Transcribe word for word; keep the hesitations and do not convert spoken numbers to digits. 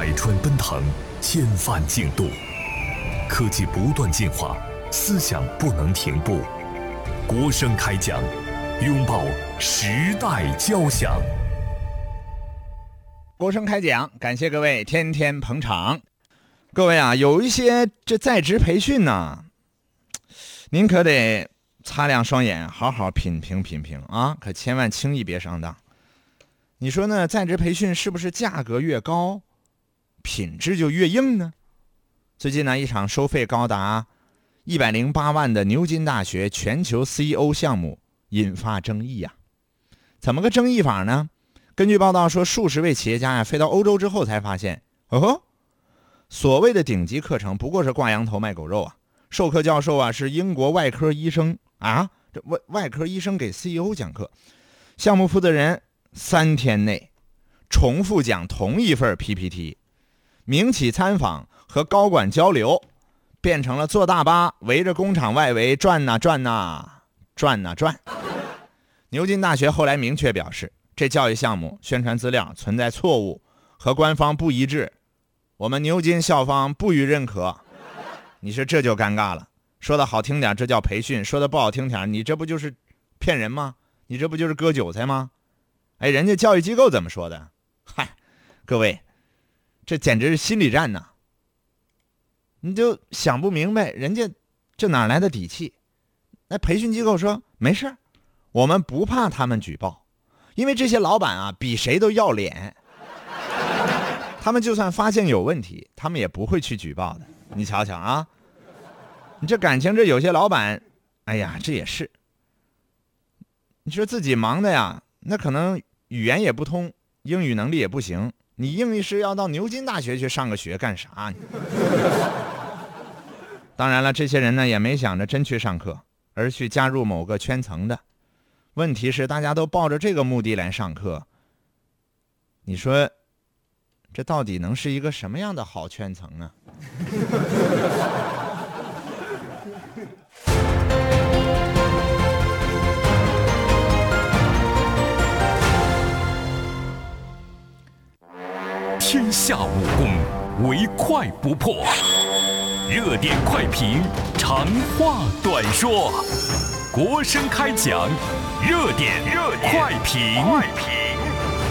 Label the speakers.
Speaker 1: 百川奔腾，千帆竞渡，科技不断进化，思想不能停步。国声开讲，拥抱时代交响。
Speaker 2: 国声开讲，感谢各位天天捧场。各位啊，有一些这在职培训呢，您可得擦亮双眼，好好品评品评啊，可千万轻易别上当。你说呢？在职培训是不是价格越高，品质就越硬呢？最近呢，一场收费高达一百零八万的牛津大学全球 C E O 项目引发争议呀、啊。怎么个争议法呢？根据报道说，数十位企业家呀飞到欧洲之后才发现，哦，所谓的顶级课程不过是挂羊头卖狗肉啊！授课教授啊是英国外科医生啊，这外外科医生给 C E O 讲课，项目负责人三天内重复讲同一份 P P T， 民企参访和高管交流变成了坐大巴围着工厂外围转呐转呐转呐转。牛津大学后来明确表示，这教育项目宣传资料存在错误，和官方不一致，我们牛津校方不予认可。你说这就尴尬了，说的好听点这叫培训，说的不好听点你这不就是骗人吗？你这不就是割韭菜吗？哎，人家教育机构怎么说的？嗨，各位，这简直是心理战呐！你就想不明白，人家这哪来的底气？那培训机构说没事，我们不怕他们举报，因为这些老板啊比谁都要脸，他们就算发现有问题，他们也不会去举报的。你瞧瞧啊，你这感情，这有些老板，哎呀，这也是，你说自己忙的呀，那可能语言也不通，英语能力也不行，你硬是要到牛津大学去上个学干啥？当然了，这些人呢也没想着真去上课，而去加入某个圈层的。问题是大家都抱着这个目的来上课，你说这到底能是一个什么样的好圈层呢？
Speaker 1: 天下武功，唯快不破。热点快评，长话短说。国声开讲，热点热点快评。快评